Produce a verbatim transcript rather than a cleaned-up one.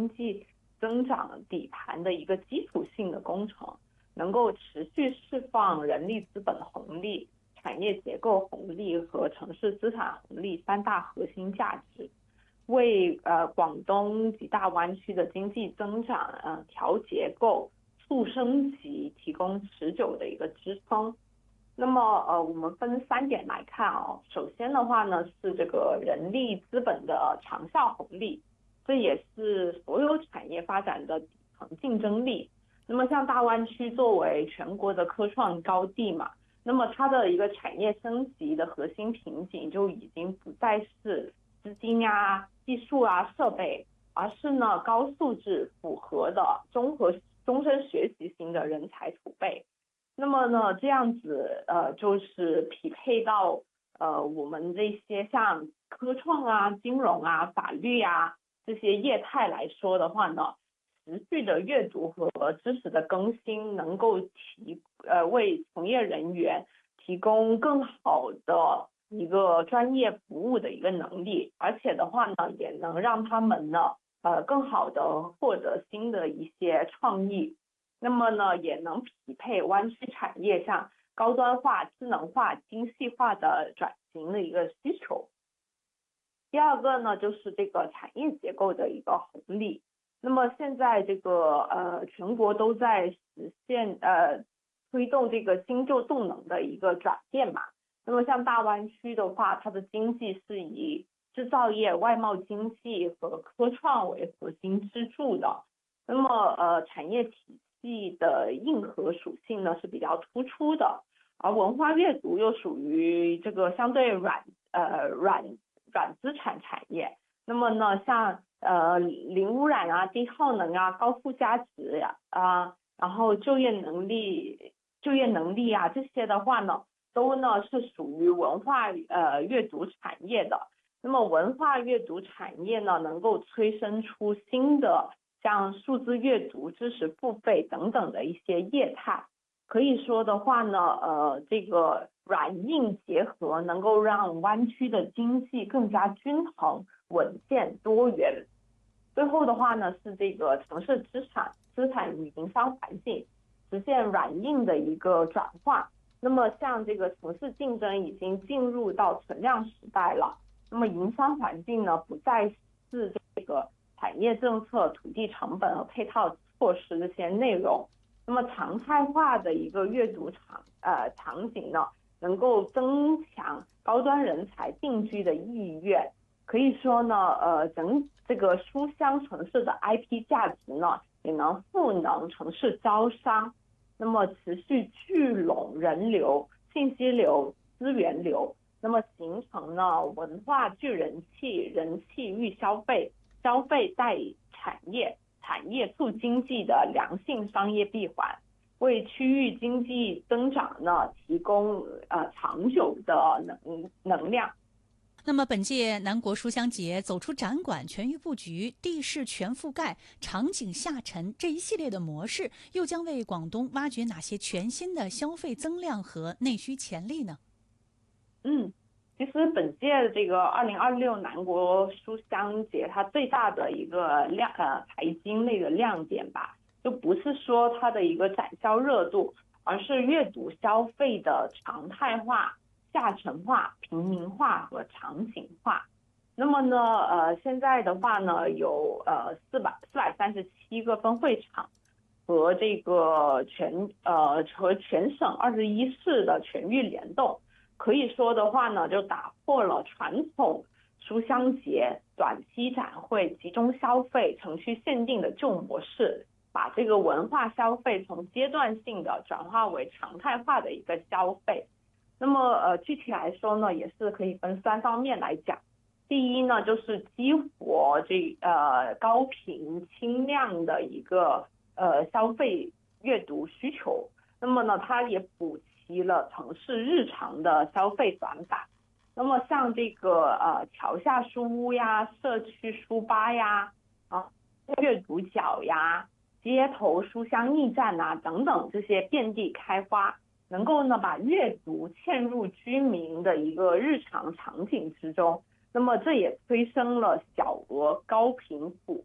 经济增长底盘的一个基础性的工程，能够持续释放人力资本红利、产业结构红利和城市资产红利三大核心价值，为呃广东及大湾区的经济增长呃调结构、促升级提供持久的一个支撑。那么呃，我们分三点来看啊。首先的话呢，是这个人力资本的长效红利，这也是所有产业发展的底层竞争力。那么像大湾区作为全国的科创高地嘛，那么它的一个产业升级的核心瓶颈就已经不再是资金啊、技术啊、设备，而是呢高素质符合的综合终身学习型的人才储备。那么呢，这样子呃，就是匹配到呃我们这些像科创啊、金融啊、法律啊这些业态来说的话呢，持续的阅读和知识的更新，能够提呃为从业人员提供更好的一个专业服务的一个能力，而且的话呢，也能让他们呢呃更好的获得新的一些创意。那么呢，也能匹配湾区产业向高端化、智能化、精细化的转型的一个需求。第二个呢，就是这个产业结构的一个红利。那么现在这个呃全国都在实现呃推动这个新旧动能的一个转变嘛。那么像大湾区的话，它的经济是以制造业、外贸经济和科创为核心支柱的。那么呃产业体的硬核属性呢是比较突出的，而文化阅读又属于这个相对软呃软软资产产业。那么呢，像呃零污染啊、低耗能啊、高附加值呀 啊, 啊，然后就业能力、就业能力啊这些的话呢，都呢是属于文化呃阅读产业的。那么文化阅读产业呢，能够催生出新的像数字阅读、知识付费等等的一些业态。可以说的话呢，呃，这个软硬结合，能够让湾区的经济更加均衡、稳健、多元。最后的话呢，是这个城市资产、资产与营商环境实现软硬的一个转化。那么像这个城市竞争已经进入到存量时代了，那么营商环境呢，不再是这个产业政策、土地成本和配套措施这些内容。那么常态化的一个阅读场呃场景呢，能够增强高端人才定居的意愿。可以说呢，呃，整这个书香城市的 I P 价值呢，也能赋能城市招商，那么持续聚拢人流、信息流、资源流，那么形成呢文化聚人气，人气遇消费，消费带产业，产业促经济的良性商业闭环，为区域经济增长呢提供呃长久的能能量。 那么本届南国书香节走出展馆、全域布局、地势全覆盖、场景下沉这一系列的模式，又将为广东挖掘哪些全新的消费增量和内需潜力呢？ 嗯，其实本届的这个二零二六南国书香节，它最大的一个亮呃财经类的亮点吧，就不是说它的一个展销热度，而是阅读消费的常态化、下沉化、平民化和场景化。那么呢，呃，现在的话呢，有呃四百四百三十七个分会场和这个全呃和全省二十一市的全域联动。可以说的话呢，就打破了传统书香节短期展会集中消费、城区限定的旧模式，把这个文化消费从阶段性的转化为常态化的一个消费。那么呃，具体来说呢，也是可以分三方面来讲。第一呢，就是激活这呃高频轻量的一个呃消费阅读需求。那么呢，它也补齐了城市日常的消费短板。那么像这个呃桥下书屋呀、社区书吧呀、啊阅读角呀、街头书香驿站啊等等这些遍地开花，能够呢把阅读嵌入居民的一个日常场景之中。那么这也催生了小额高频复